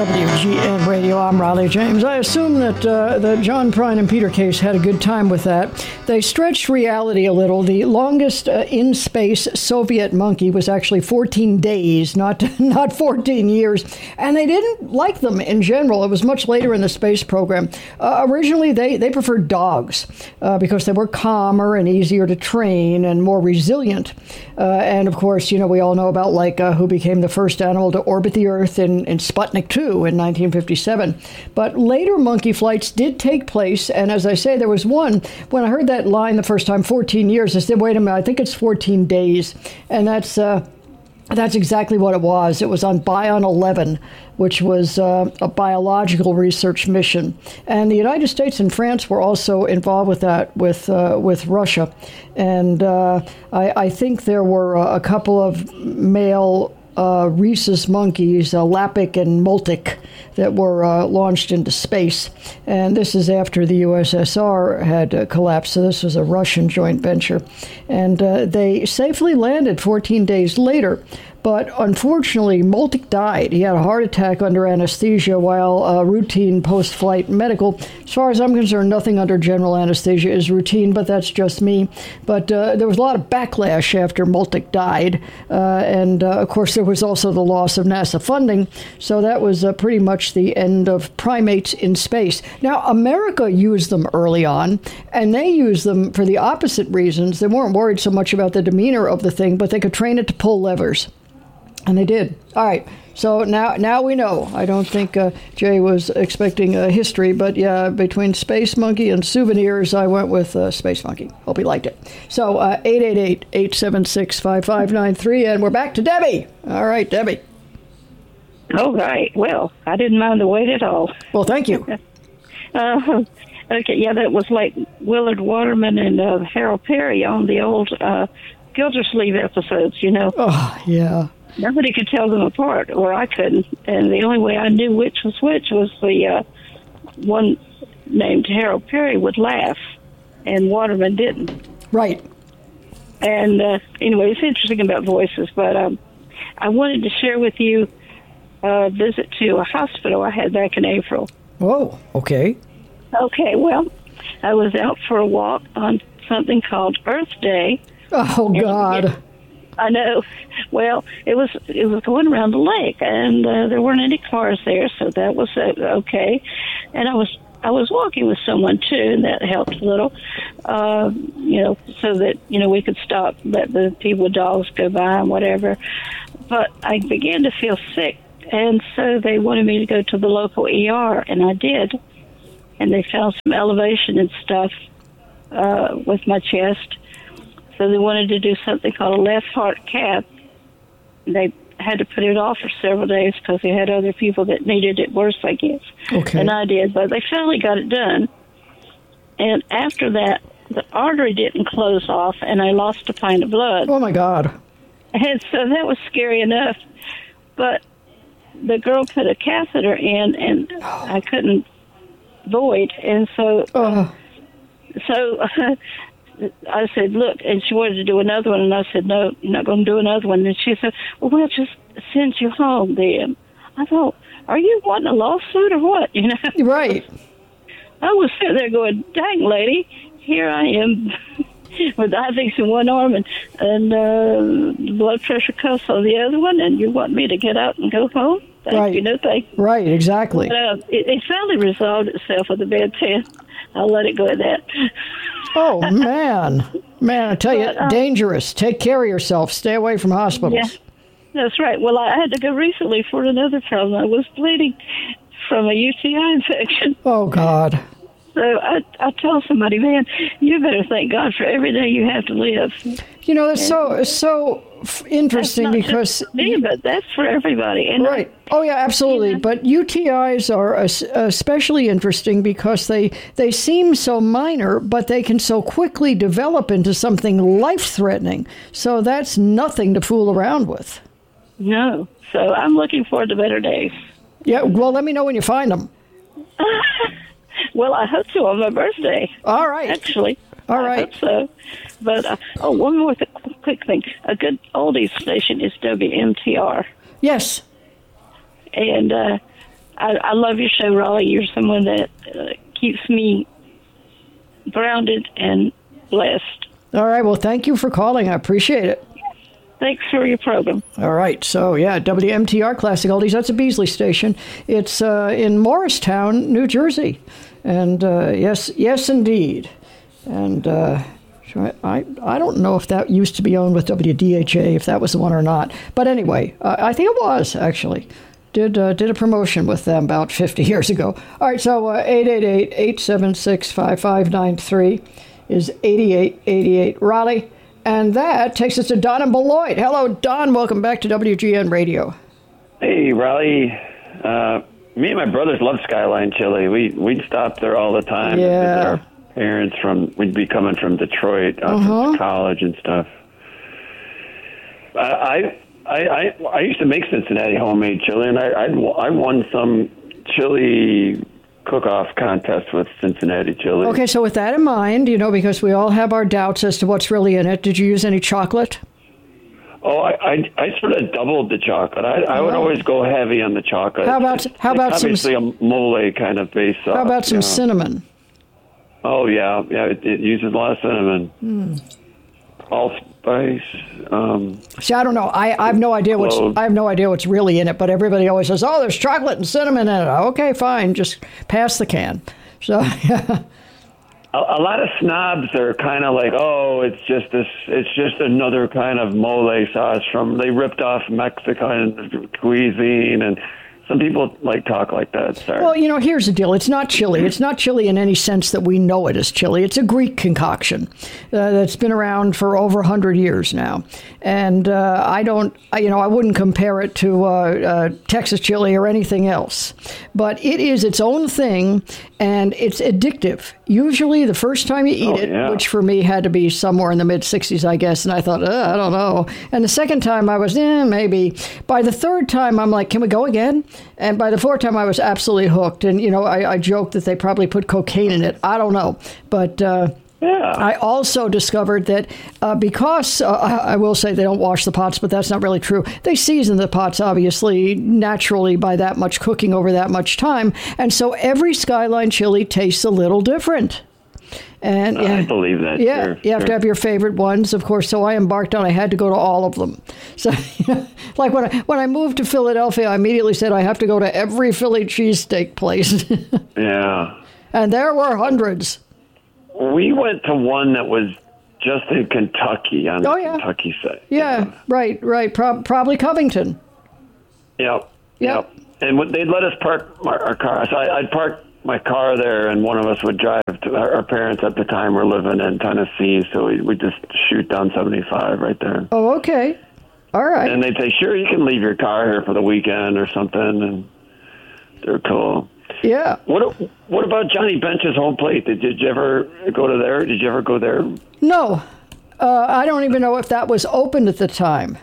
WGN Radio. I'm Riley James. I assume that John Prine and Peter Case had a good time with that. They stretched reality a little. The longest in-space Soviet monkey was actually 14 days, not 14 years. And they didn't like them in general. It was much later in the space program. Originally, they preferred dogs because they were calmer and easier to train and more resilient. And, of course, we all know about Laika, who became the first animal to orbit the Earth in Sputnik 2 in 1957. But later monkey flights did take place, and as I say, there was one, when I heard that line the first time, 14 years, I said, wait a minute, I think it's 14 days. And that's exactly what it was. It was on Bion 11, which was a biological research mission. And the United States and France were also involved with that, with Russia. And I think there were a couple of male rhesus monkeys, Lapik and Multik, that were launched into space. And this is after the USSR had collapsed, so this was a Russian joint venture. And they safely landed 14 days later. But unfortunately, Multik died. He had a heart attack under anesthesia while routine post-flight medical. As far as I'm concerned, nothing under general anesthesia is routine, but that's just me. But there was a lot of backlash after Multik died. And, of course, there was also the loss of NASA funding. So that was pretty much the end of primates in space. Now, America used them early on, and they used them for the opposite reasons. They weren't worried so much about the demeanor of the thing, but they could train it to pull levers. And they did. All right. So now we know. I don't think Jay was expecting history, but yeah, between Space Monkey and souvenirs, I went with Space Monkey. Hope he liked it. So 888-876-5593, and we're back to Debbie. All right, Debbie. All right. Well, I didn't mind the wait at all. Well, thank you. Okay, yeah, that was like Willard Waterman and Harold Perry on the old Gildersleeve episodes, Oh, yeah. Nobody could tell them apart, or I couldn't. And the only way I knew which was the one named Harold Perry would laugh, and Waterman didn't. Right. And anyway, it's interesting about voices, but I wanted to share with you a visit to a hospital I had back in April. Oh, okay. Okay, well, I was out for a walk on something called Earth Day. Oh, God. I know. Well, it was going around the lake, and there weren't any cars there, so that was okay. And I was walking with someone too, and that helped a little, so that we could stop, let the people with dogs go by and whatever. But I began to feel sick, and so they wanted me to go to the local ER, and I did. And they found some elevation and stuff with my chest. So they wanted to do something called a left heart cath. They had to put it off for several days because they had other people that needed it worse, I guess. Okay. And I did, but they finally got it done. And after that, the artery didn't close off, and I lost a pint of blood. Oh, my God. And so that was scary enough. But the girl put a catheter in, and I couldn't void. And so... I said, look, and she wanted to do another one, and I said, no, you're not going to do another one. And she said, well, we'll just send you home then. I thought, are you wanting a lawsuit or what? Right. I was sitting there going, dang, lady, here I am with IV in one arm and blood pressure cuffs on the other one, and you want me to get out and go home? Right. No thank you. Right, exactly. But, it finally resolved itself with a bad test. I'll let it go at that. Oh, man. Man, I tell you, dangerous. Take care of yourself. Stay away from hospitals. Yeah, that's right. Well, I had to go recently for another problem. I was bleeding from a UTI infection. Oh, God. So I told somebody, man, you better thank God for every day you have to live. That's so interesting because... Just me, but that's for everybody. And right. Oh, yeah, absolutely. But UTIs are especially interesting because they seem so minor, but they can so quickly develop into something life-threatening. So that's nothing to fool around with. No. So I'm looking forward to better days. Yeah, well, let me know when you find them. Well, I hope so on my birthday. All right. Actually. All right. I hope so. But, one more quick thing. A good oldies station is WMTR. Yes. And I I love your show, Raleigh. You're someone that keeps me grounded and blessed. All right. Well, thank you for calling. I appreciate it. Thanks for your program. All right. So, yeah, WMTR Classic Oldies. That's a Beasley station. It's in Morristown, New Jersey. And yes, indeed. And I don't know if that used to be owned with WDHA, if that was the one or not. But anyway, I think it was, actually. Did a promotion with them about 50 years ago. All right, so 888-876-5593 is 8888 Raleigh. And that takes us to Don and Beloit. Hello, Don. Welcome back to WGN Radio. Hey, Raleigh. Me and my brothers love Skyline Chili. We'd stop there all the time. Yeah. Our parents we'd be coming from Detroit from college and stuff. I used to make Cincinnati homemade chili, and I won some chili cook-off contest with Cincinnati chili. Okay, so with that in mind, because we all have our doubts as to what's really in it, did you use any chocolate? Oh, I sort of doubled the chocolate. I would always go heavy on the chocolate. How about obviously a mole kind of base sauce? How about some cinnamon? Oh yeah, it uses a lot of cinnamon. Allspice. See, I don't know. I have no idea what's really in it. But everybody always says, "Oh, there's chocolate and cinnamon in it." Okay, fine, just pass the can. So. A lot of snobs are kind of like, oh, it's just another kind of mole sauce they ripped off Mexican cuisine, and some people talk like that. Sorry. Well, here's the deal. It's not chili. It's not chili in any sense that we know it as chili. It's a Greek concoction that's been around for over 100 years now. And I wouldn't compare it to Texas chili or anything else. But it is its own thing, and it's addictive. Usually the first time you eat which for me had to be somewhere in the mid-60s, I guess, and I thought, I don't know. And the second time I was, maybe. By the third time, I'm like, can we go again? And by the fourth time, I was absolutely hooked. And, I joked that they probably put cocaine in it. I don't know. But I also discovered that because I will say they don't wash the pots, but that's not really true. They season the pots, obviously, naturally by that much cooking over that much time. And so every Skyline chili tastes a little different. And I believe that. Yeah, sure, you have to have your favorite ones, of course. So I embarked on. I had to go to all of them. So, like when I moved to Philadelphia, I immediately said I have to go to every Philly cheesesteak place. Yeah. And there were hundreds. We went to one that was just in Kentucky on the Kentucky side. Yeah, right. Probably Covington. Yep. And they'd let us park our car. So I'd park my car there, and one of us would drive to our parents at the time were living in Tennessee, so we'd just shoot down 75 right there. Oh, okay. All right. And they'd say, sure, you can leave your car here for the weekend or something, and they're cool. Yeah. What about Johnny Bench's home plate? Did you ever go to there? Did you ever go there? No. I don't even know if that was open at the time.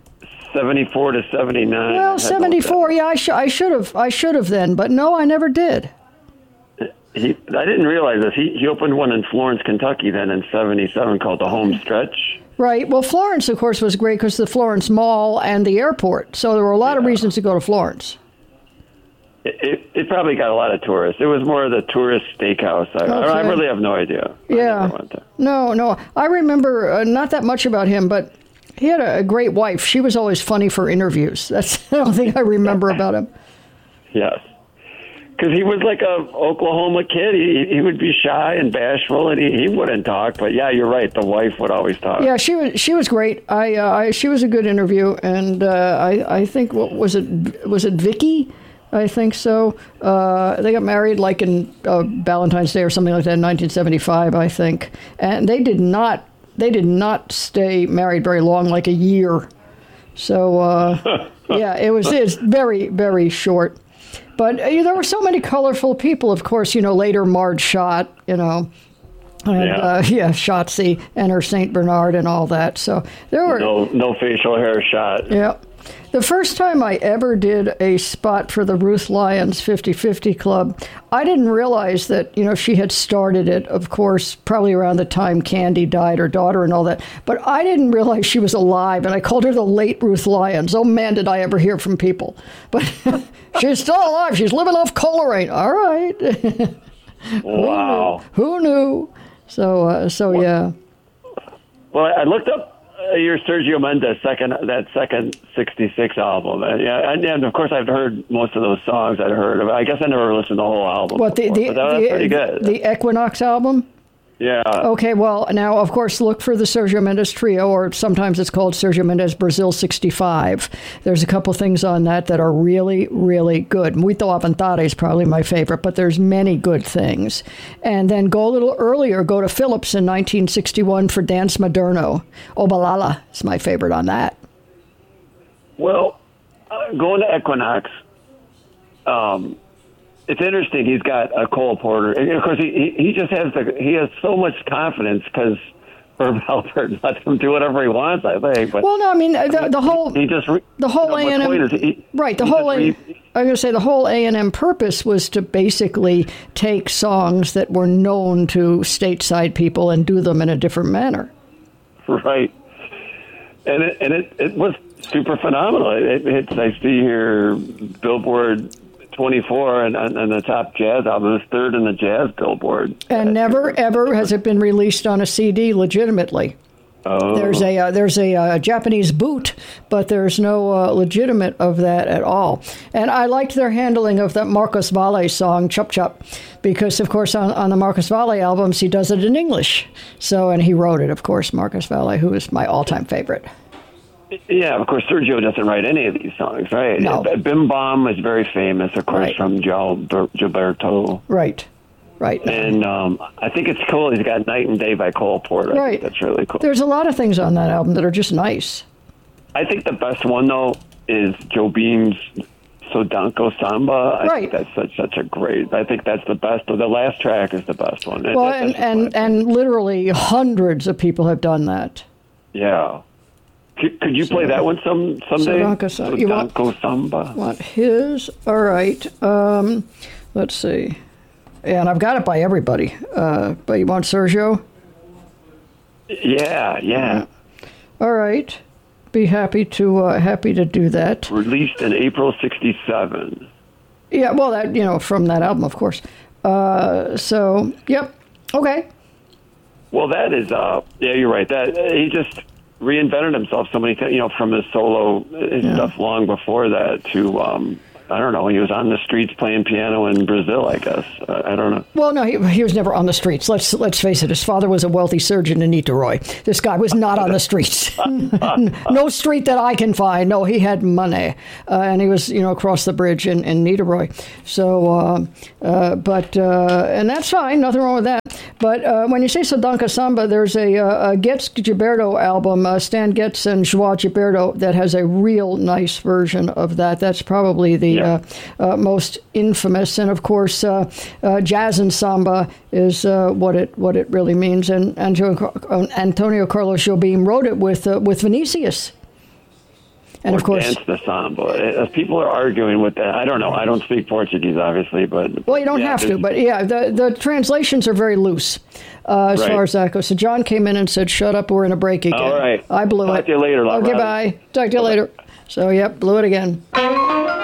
74 to 79. Well, 74, yeah, I should have then, but no, I never did. I didn't realize this. He opened one in Florence, Kentucky then in 77 called the Home Stretch. Right. Well, Florence, of course, was great because the Florence Mall and the airport. So there were a lot of reasons to go to Florence. It probably got a lot of tourists. It was more of the tourist steakhouse. I really have no idea. Yeah. No. I remember not that much about him, but he had a great wife. She was always funny for interviews. That's the only thing I remember about him. Yes. Because he was like a Oklahoma kid. He would be shy and bashful, and he wouldn't talk. But yeah, you're right. The wife would always talk. Yeah, she was great. She was a good interview, and I think was it Vicky? I think so. They got married like in Valentine's Day or something like that in 1975, I think. And they did not stay married very long, like a year. So yeah, it's very, very short. But there were so many colorful people, of course, later Marge Schott, and Shotzi and her St. Bernard and all that. So there were no facial hair shot. Yeah. The first time I ever did a spot for the Ruth Lyons 50/50 Club, I didn't realize that, she had started it, of course, probably around the time Candy died, her daughter and all that. But I didn't realize she was alive, and I called her the late Ruth Lyons. Oh, man, did I ever hear from people. But she's still alive. She's living off Coleraine. All right. Wow. Who knew? So yeah. Well, I looked up your Sergio Mendes second 66 album. And of course I've heard most of those songs I'd heard of. I guess I never listened to the whole album. What, but that was pretty good. The Equinox album? Yeah. Okay, well, now, of course, look for the Sergio Mendes Trio, or sometimes it's called Sergio Mendes Brazil 65. There's a couple things on that are really, really good. Muito Avantare is probably my favorite, but there's many good things. And then go a little earlier, go to Phillips in 1961 for Dance Moderno. Obalala is my favorite on that. Well, going to Equinox, it's interesting. He's got a Cole Porter, and of course he just has so much confidence because Herb Alpert lets him do whatever he wants. I think. But, well, no, I mean the whole A&M right. The whole I'm going to say the whole A&M purpose was to basically take songs that were known to stateside people and do them in a different manner. Right, and it was super phenomenal. I see here Billboard 24 and the top jazz album. It was third in the jazz Billboard. And never ever has it been released on a CD legitimately. Oh. There's a Japanese boot, but there's no legitimate of that at all. And I liked their handling of that Marcos Valle song, Chup Chup, because, of course, on the Marcos Valle albums, he does it in English. And he wrote it, of course, Marcos Valle, who is my all-time favorite. Yeah, of course, Sergio doesn't write any of these songs, right? No. Bim Bom is very famous, of course, right. from Gilberto. Right. And I think it's cool. He's got Night and Day by Cole Porter. Right. That's really cool. There's a lot of things on that album that are just nice. I think the best one, though, is Joe Beam's Sodanko Samba. I think that's such a great. I think that's the best. The last track is the best one. Well, and literally hundreds of people have done that. Yeah. Could you play that one someday? Sodanko Samba. Want his? All right. Let's see. And I've got it by everybody. But you want Sergio? Yeah. All right. Be happy to do that. Released in April '67. Yeah. Well, that from that album, of course. So yep. Okay. Well, that is. Yeah, you're right. That he just reinvented himself so many times, from his solo stuff long before that to, I don't know, he was on the streets playing piano in Brazil, I guess. I don't know. Well, no, he was never on the streets. Let's face it. His father was a wealthy surgeon in Niterói. This guy was not on the streets. No street that I can find. No, he had money. And he was, across the bridge in Niterói. So, and that's fine. Nothing wrong with that. But when you say Sodanka Samba, there's a Getz Gilberto album, Stan Getz and João Gilberto, that has a real nice version of that. That's probably the most infamous. And, of course, jazz and samba is what it really means. And Antonio Carlos Jobim wrote it with Vinicius. And of course, dance the samba. People are arguing with that. I don't know. I don't speak Portuguese, obviously, but well, you don't have to. But yeah, the translations are very loose as far as that goes. So John came in and said, "Shut up, we're in a break again." All right, I blew it. Talk to you later. Okay, bye. Talk to you later. So yep, blew it again.